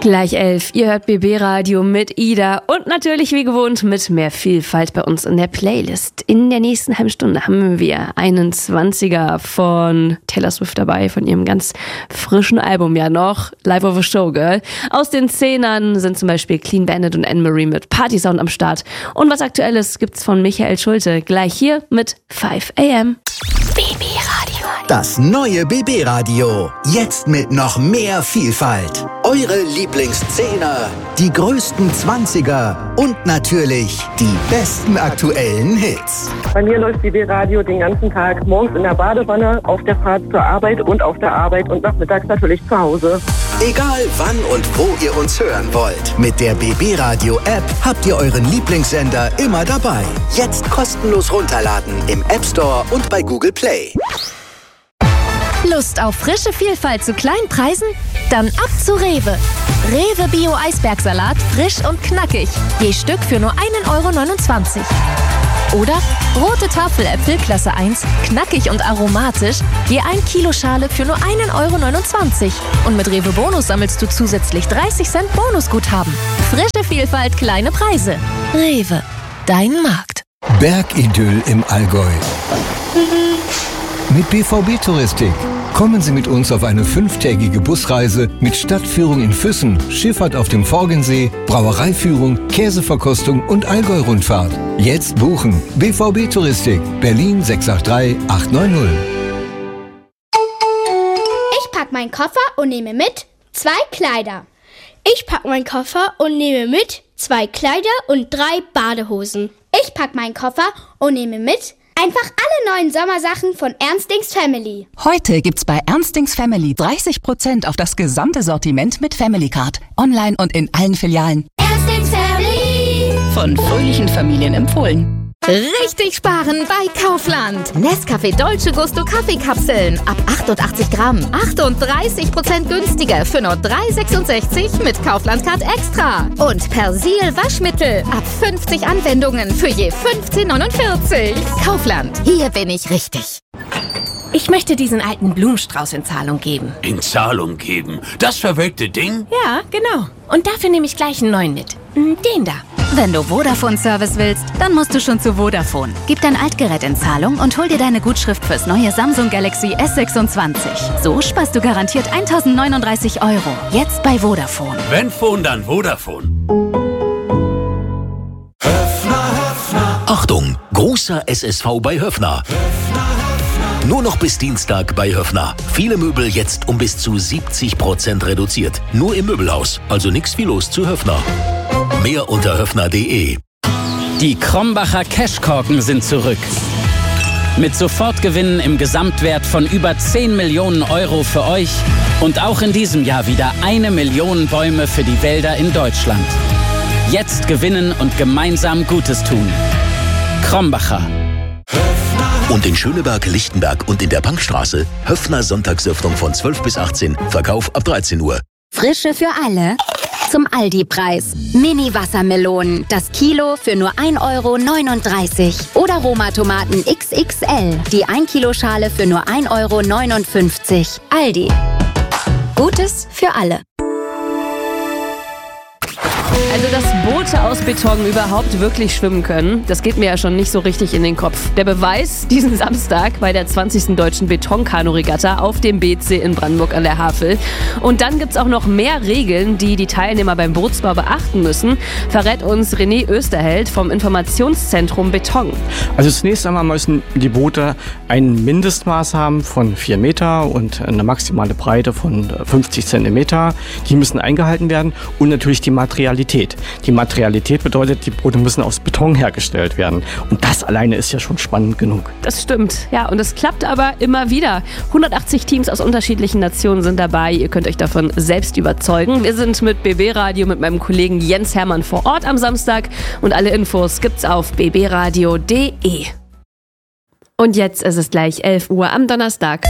Gleich 11. Ihr hört BB Radio mit Ida und natürlich wie gewohnt mit mehr Vielfalt bei uns in der Playlist. In der nächsten halben Stunde haben wir einen 20er von Taylor Swift dabei, von ihrem ganz frischen Album ja noch, Life of a Showgirl. Aus den 10ern sind zum Beispiel Clean Bandit und Anne-Marie mit Partysound am Start. Und was Aktuelles gibt's von Michael Schulte gleich hier mit 5 AM. BB Radio. Das neue BB Radio. Jetzt mit noch mehr Vielfalt. Eure Lieblingszehner, die größten 20er und natürlich die besten aktuellen Hits. Bei mir läuft BB Radio den ganzen Tag, morgens in der Badewanne, auf der Fahrt zur Arbeit und auf der Arbeit und nachmittags natürlich zu Hause. Egal wann und wo ihr uns hören wollt, mit der BB Radio App habt ihr euren Lieblingssender immer dabei. Jetzt kostenlos runterladen im App Store und bei Google Play. Lust auf frische Vielfalt zu kleinen Preisen? Dann ab zu Rewe. Rewe Bio Eisbergsalat, frisch und knackig. Je Stück für nur 1,29 €. Oder rote Tafeläpfel Klasse 1, knackig und aromatisch, je 1 Kilo Schale für nur 1,29 €. Und mit Rewe Bonus sammelst du zusätzlich 30 Cent Bonusguthaben. Frische Vielfalt, kleine Preise. Rewe, dein Markt. Bergidyll im Allgäu. Mit BVB Touristik. Kommen Sie mit uns auf eine 5-tägige Busreise mit Stadtführung in Füssen, Schifffahrt auf dem Forgensee, Brauereiführung, Käseverkostung und Allgäu-Rundfahrt. Jetzt buchen. BVB Touristik, Berlin 683 890. Ich pack meinen Koffer und nehme mit 2 Kleider. Ich pack meinen Koffer und nehme mit 2 Kleider und 3 Badehosen. Ich pack meinen Koffer und nehme mit einfach alle neuen Sommersachen von Ernstings Family. Heute gibt's bei Ernstings Family 30% auf das gesamte Sortiment mit Family Card. Online und in allen Filialen. Ernstings Family. Von fröhlichen Familien empfohlen. Richtig sparen bei Kaufland. Nescafé Dolce Gusto Kaffeekapseln ab 88 Gramm. 38% günstiger für nur 3,66 mit Kaufland-Card Extra. Und Persil Waschmittel ab 50 Anwendungen für je 15,49. Kaufland, hier bin ich richtig. Ich möchte diesen alten Blumenstrauß in Zahlung geben. In Zahlung geben? Das verwelkte Ding? Ja, genau. Und dafür nehme ich gleich einen neuen mit. Den da. Wenn du Vodafone-Service willst, dann musst du schon zu Vodafone. Gib dein Altgerät in Zahlung und hol dir deine Gutschrift fürs neue Samsung Galaxy S26. So sparst du garantiert 1.039 €. Jetzt bei Vodafone. Wenn Phone, dann Vodafone. Achtung, großer SSV bei Höffner. Nur noch bis Dienstag bei Höffner. Viele Möbel jetzt um bis zu 70% reduziert. Nur im Möbelhaus, also nix wie los zu Höffner. Mehr unter höffner.de. Die Krombacher Cashkorken sind zurück. Mit Sofortgewinnen im Gesamtwert von über 10 Millionen € für euch und auch in diesem Jahr wieder 1 Million Bäume für die Wälder in Deutschland. Jetzt gewinnen und gemeinsam Gutes tun. Krombacher. Und in Schöneberg, Lichtenberg und in der Bankstraße Höffner Sonntagsöffnung von 12 bis 18, Verkauf ab 13 Uhr. Frische für alle. Zum Aldi-Preis. Mini-Wassermelonen. Das Kilo für nur 1,39 € Oder Roma-Tomaten XXL. Die 1 Kilo Schale für nur 1,59 €. Aldi. Gutes für alle. Also, dass Boote aus Beton überhaupt wirklich schwimmen können, das geht mir ja schon nicht so richtig in den Kopf. Der Beweis diesen Samstag bei der 20. Deutschen Betonkanu-Regatta auf dem BC in Brandenburg an der Havel. Und dann gibt's auch noch mehr Regeln, die die Teilnehmer beim Bootsbau beachten müssen, verrät uns René Österheld vom Informationszentrum Beton. Also zunächst einmal müssen die Boote ein Mindestmaß haben von 4 Meter und eine maximale Breite von 50 Zentimeter. Die müssen eingehalten werden und natürlich die Materialität. Die Materialität bedeutet, die Boote müssen aus Beton hergestellt werden. Und das alleine ist ja schon spannend genug. Das stimmt, ja, und es klappt aber immer wieder. 180 Teams aus unterschiedlichen Nationen sind dabei. Ihr könnt euch davon selbst überzeugen. Wir sind mit BB Radio mit meinem Kollegen Jens Hermann vor Ort am Samstag. Und alle Infos gibt's auf bbradio.de. Und jetzt ist es gleich 11 Uhr am Donnerstag.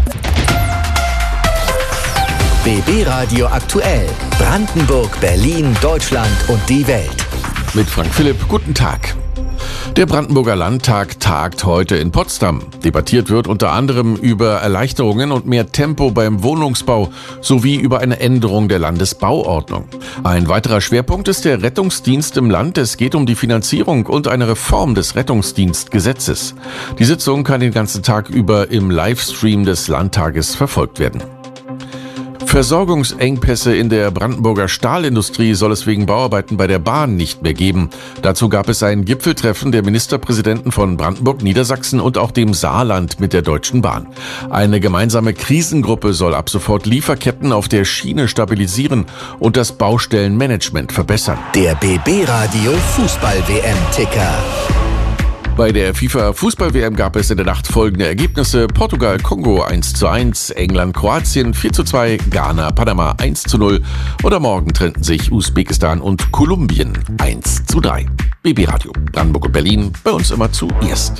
BB Radio aktuell. Brandenburg, Berlin, Deutschland und die Welt. Mit Frank Philipp, guten Tag. Der Brandenburger Landtag tagt heute in Potsdam. Debattiert wird unter anderem über Erleichterungen und mehr Tempo beim Wohnungsbau sowie über eine Änderung der Landesbauordnung. Ein weiterer Schwerpunkt ist der Rettungsdienst im Land. Es geht um die Finanzierung und eine Reform des Rettungsdienstgesetzes. Die Sitzung kann den ganzen Tag über im Livestream des Landtages verfolgt werden. Versorgungsengpässe in der Brandenburger Stahlindustrie soll es wegen Bauarbeiten bei der Bahn nicht mehr geben. Dazu gab es ein Gipfeltreffen der Ministerpräsidenten von Brandenburg, Niedersachsen und auch dem Saarland mit der Deutschen Bahn. Eine gemeinsame Krisengruppe soll ab sofort Lieferketten auf der Schiene stabilisieren und das Baustellenmanagement verbessern. Der BB Radio Fußball-WM-Ticker. Bei der FIFA-Fußball-WM gab es in der Nacht folgende Ergebnisse: Portugal-Kongo 1:1, England-Kroatien 4:2, Ghana-Panama 1:0 oder morgen trennten sich Usbekistan und Kolumbien 1:3. BB Radio Brandenburg und Berlin, bei uns immer zuerst.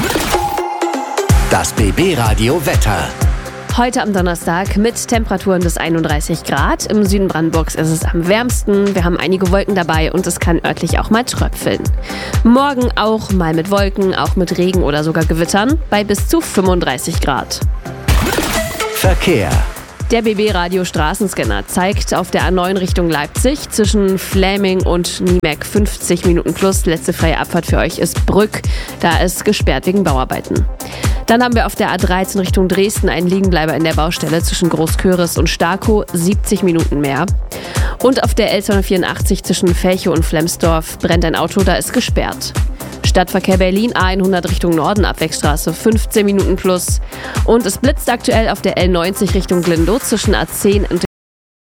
Das BB Radio Wetter. Heute am Donnerstag mit Temperaturen bis 31 Grad. Im Süden Brandenburgs ist es am wärmsten. Wir haben einige Wolken dabei und es kann örtlich auch mal tröpfeln. Morgen auch mal mit Wolken, auch mit Regen oder sogar Gewittern bei bis zu 35 Grad. Verkehr. Der BB Radio Straßenscanner zeigt auf der A9 Richtung Leipzig zwischen Fläming und Niemek 50 Minuten plus. Letzte freie Abfahrt für euch ist Brück. Da ist gesperrt wegen Bauarbeiten. Dann haben wir auf der A13 Richtung Dresden einen Liegenbleiber in der Baustelle zwischen Großköris und Starkow, 70 Minuten mehr. Und auf der L284 zwischen Felchow und Flemsdorf brennt ein Auto, da ist gesperrt. Stadtverkehr Berlin, A100 Richtung Norden, Abwegstraße, 15 Minuten plus. Und es blitzt aktuell auf der L90 Richtung Glindow zwischen A10 und